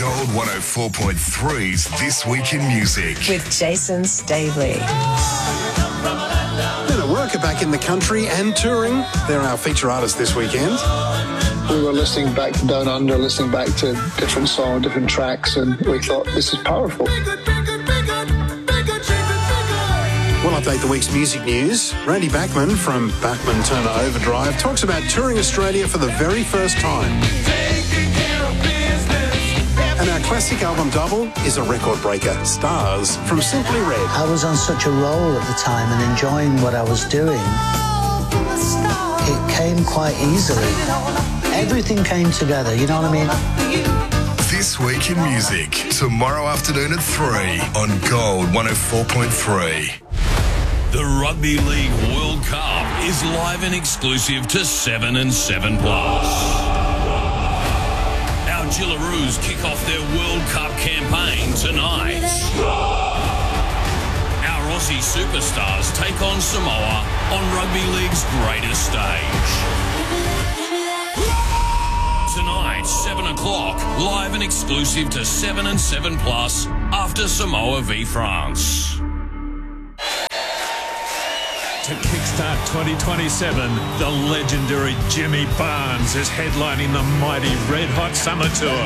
Gold 104.3's This Week in Music. With Jason Staveley. Men at work are back in the country and touring. They're our feature artists this weekend. We were listening back to Down Under, listening back to different songs, different tracks, and we thought, this is powerful. We'll update the week's music news. Randy Bachman from Bachman Turner Overdrive talks about touring Australia for the very first time. And our classic album double is a record breaker, Stars from Simply Red. I was on such a roll at the time and enjoying what I was doing. It came quite easily. Everything came together, you know what I mean? This Week in Music, tomorrow afternoon at 3 on Gold 104.3. The Rugby League World Cup is live and exclusive to 7 and 7 Plus. Our Gillaroos kick off their World Cup campaign tonight. Our Aussie superstars take on Samoa on Rugby League's greatest stage. Tonight, 7 o'clock, live and exclusive to 7 and 7 Plus after Samoa v France. To kickstart 2027, the legendary Jimmy Barnes is headlining the mighty Red Hot Summer Tour.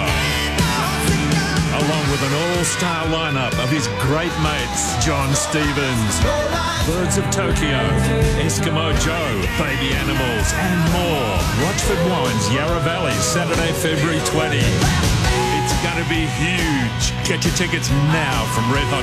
Along with an all-star lineup of his great mates, John Stevens, Birds of Tokyo, Eskimo Joe, Baby Animals, and more. Rochford Wines, Yarra Valley, Saturday, February 20. It's going to be huge. Get your tickets now from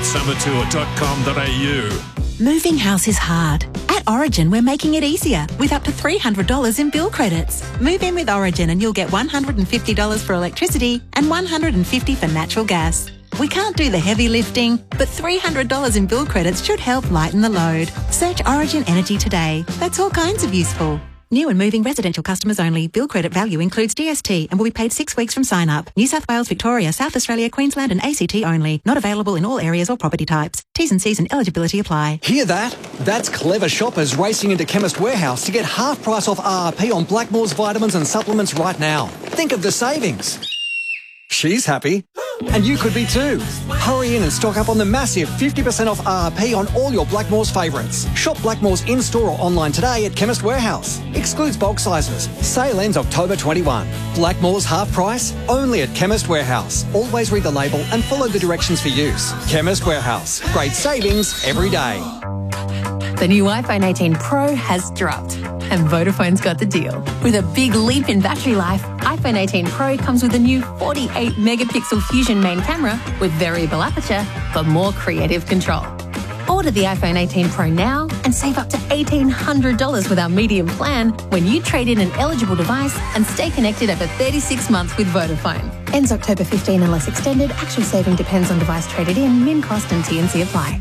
redhotsummertour.com.au. Moving house is hard. At Origin, we're making it easier with up to $300 in bill credits. Move in with Origin and you'll get $150 for electricity and $150 for natural gas. We can't do the heavy lifting, but $300 in bill credits should help lighten the load. Search Origin Energy today. That's all kinds of useful. New and moving residential customers only. Bill credit value includes GST and will be paid 6 weeks from sign up. New South Wales, Victoria, South Australia, Queensland and ACT only. Not available in all areas or property types. T's and C's and eligibility apply. Hear that? That's clever shoppers racing into Chemist Warehouse to get half price off RRP on Blackmores vitamins and supplements right now. Think of the savings. She's happy. And you could be too. Hurry in and stock up on the massive 50% off RRP on all your Blackmores favourites. Shop Blackmores in-store or online today at Chemist Warehouse. Excludes bulk sizes. Sale ends October 21. Blackmores half price, only at Chemist Warehouse. Always read the label and follow the directions for use. Chemist Warehouse. Great savings every day. The new iPhone 18 Pro has dropped, and Vodafone's got the deal. With a big leap in battery life, iPhone 18 Pro comes with a new 48-megapixel Fusion main camera with variable aperture for more creative control. Order the iPhone 18 Pro now and save up to $1,800 with our medium plan when you trade in an eligible device and stay connected over 36 months with Vodafone. Ends October 15 unless extended. Actual saving depends on device traded in. Min cost and T&C apply.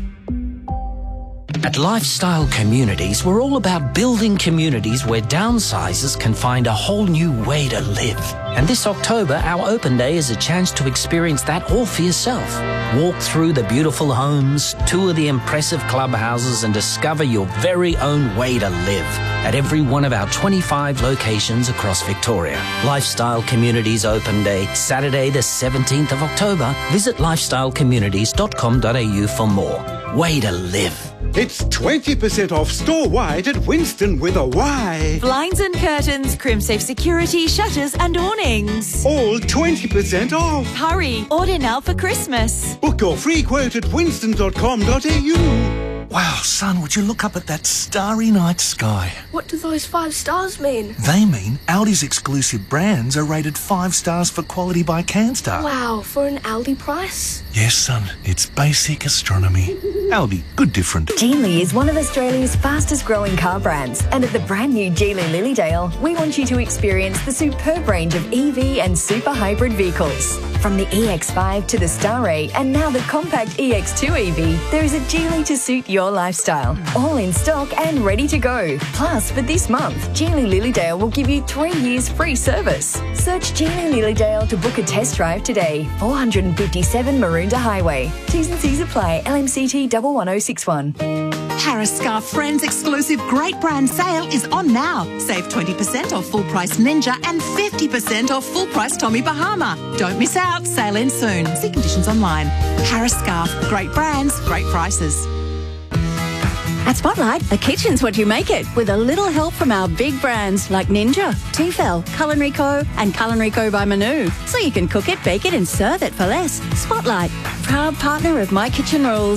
At Lifestyle Communities, we're all about building communities where downsizers can find a whole new way to live. And this October, our open day is a chance to experience that all for yourself. Walk through the beautiful homes, tour the impressive clubhouses, and discover your very own way to live at every one of our 25 locations across Victoria. Lifestyle Communities Open Day, Saturday the 17th of October. Visit lifestylecommunities.com.au for more. Way to live. It's 20% off store-wide at Winston with a Y. Blinds and curtains, Crimsafe security, shutters and awnings. All 20% off. Hurry, order now for Christmas. Book your free quote at winston.com.au. Wow, son, would you look up at that starry night sky? What do those 5 stars mean? They mean Aldi's exclusive brands are rated 5 stars for quality by Canstar. Wow, for an Aldi price? Yes, son, it's basic astronomy. Aldi, good different. Geely is one of Australia's fastest growing car brands, and at the brand new Geely Lilydale, we want you to experience the superb range of EV and super hybrid vehicles. From the EX5 to the Star 8 and now the compact EX2 EV, there is a Geely to suit your lifestyle. All in stock and ready to go. Plus, for this month, Geely Lilydale will give you 3 years free service. Search Geely Lilydale to book a test drive today. 457 Maroondah Highway. T's and C's apply. LMCT 11061. Harris Scarf Friends exclusive great brand sale is on now. Save 20% off full price Ninja and 50% off full price Tommy Bahama. Don't miss out. Sale ends soon. See conditions online. Harris Scarf. Great brands, great prices. At Spotlight, a kitchen's what you make it, with a little help from our big brands like Ninja, Tefal, Culinary Co. and Culinary Co. by Manu. So you can cook it, bake it and serve it for less. Spotlight, proud partner of My Kitchen Rules.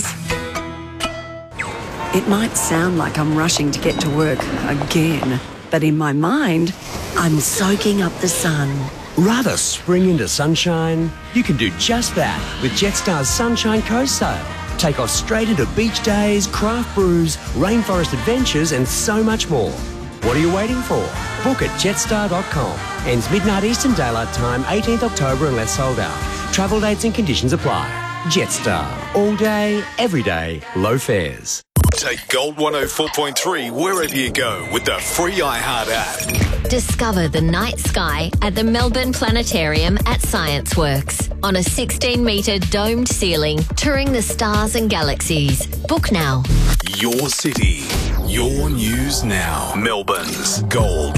It might sound like I'm rushing to get to work again, but in my mind, I'm soaking up the sun. Rather spring into sunshine? You can do just that with Jetstar's Sunshine Coast Sale. Take off straight into beach days, craft brews, rainforest adventures and so much more. What are you waiting for? Book at jetstar.com. Ends midnight Eastern Daylight Time, 18th October unless sold out. Travel dates and conditions apply. Jetstar. All day, every day, low fares. Take Gold 104.3 wherever you go with the free iHeart app. Discover the night sky at the Melbourne Planetarium at ScienceWorks. On a 16-metre domed ceiling, touring the stars and galaxies. Book now. Your city, your news now. Melbourne's Gold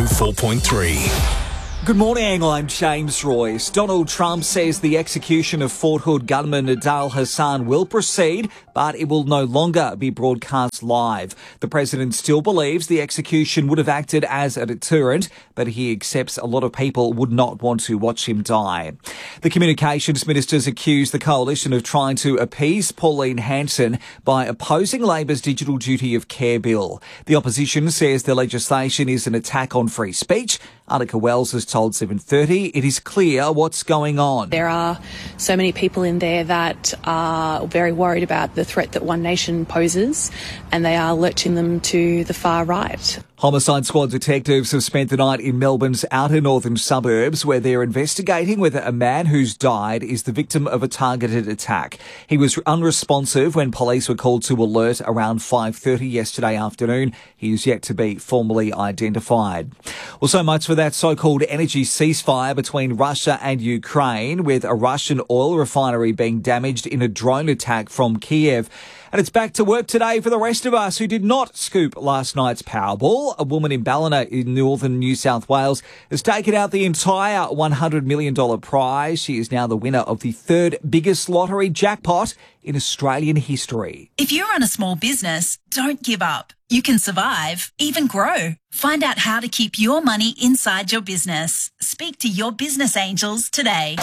104.3. Good morning, I'm James Royce. Donald Trump says the execution of Fort Hood gunman Nidal Hasan will proceed, but it will no longer be broadcast live. The president still believes the execution would have acted as a deterrent, but he accepts a lot of people would not want to watch him die. The communications ministers accused the coalition of trying to appease Pauline Hanson by opposing Labor's digital duty of care bill. The opposition says the legislation is an attack on free speech. Annika Wells has told 7:30 it is clear what's going on. There are so many people in there that are very worried about the threat that One Nation poses, and they are lurching them to the far right. Homicide Squad detectives have spent the night in Melbourne's outer northern suburbs where they're investigating whether a man who's died is the victim of a targeted attack. He was unresponsive when police were called to alert around 5:30 yesterday afternoon. He is yet to be formally identified. Well, so much for that so-called energy ceasefire between Russia and Ukraine, with a Russian oil refinery being damaged in a drone attack from Kiev. And it's back to work today for the rest of us who did not scoop last night's Powerball. A woman in Ballina in northern New South Wales has taken out the entire $100 million prize. She is now the winner of the third biggest lottery jackpot in Australian history. If you run a small business, don't give up. You can survive, even grow. Find out how to keep your money inside your business. Speak to your business angels today.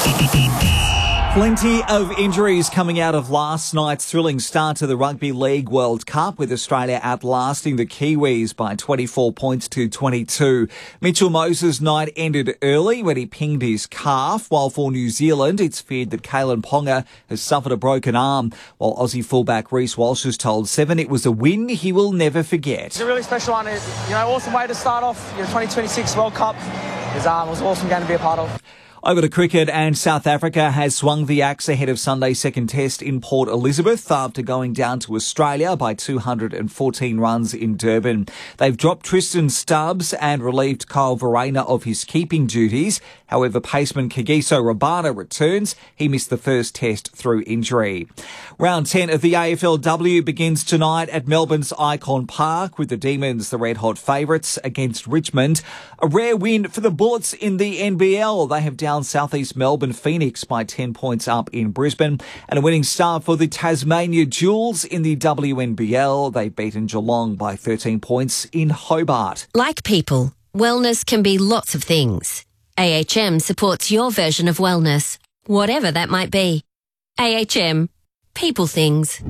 Plenty of injuries coming out of last night's thrilling start to the Rugby League World Cup, with Australia outlasting the Kiwis by 24 points to 22. Mitchell Moses' night ended early when he pinged his calf, while for New Zealand it's feared that Kalen Ponga has suffered a broken arm. While Aussie fullback Reece Walsh has told Seven it was a win he will never forget. It's a really special one. Awesome way to start off your 2026 World Cup. It was an awesome game to be a part of. Over to cricket, and South Africa has swung the axe ahead of Sunday's second test in Port Elizabeth after going down to Australia by 214 runs in Durban. They've dropped Tristan Stubbs and relieved Kyle Verreynne of his keeping duties. However, paceman Kagiso Rabada returns. He missed the first test through injury. Round 10 of the AFLW begins tonight at Melbourne's Icon Park, with the Demons the red-hot favourites against Richmond. A rare win for the Bullets in the NBL. They have down Southeast Melbourne Phoenix by 10 points up in Brisbane, and a winning start for the Tasmania Jewels in the WNBL. They've beaten Geelong by 13 points in Hobart. Like people, wellness can be lots of things. AHM supports your version of wellness, whatever that might be. AHM, people things.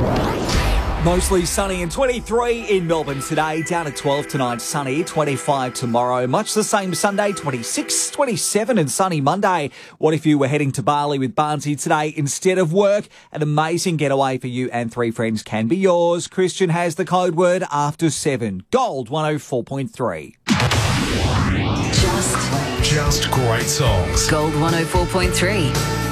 Mostly sunny and 23 in Melbourne today, down to 12 tonight, sunny, 25 tomorrow. Much the same Sunday, 26, 27 and sunny Monday. What if you were heading to Bali with Barnsey today instead of work? An amazing getaway for you and three friends can be yours. Christian has the code word after 7. Gold 104.3. Just great songs. Gold 104.3.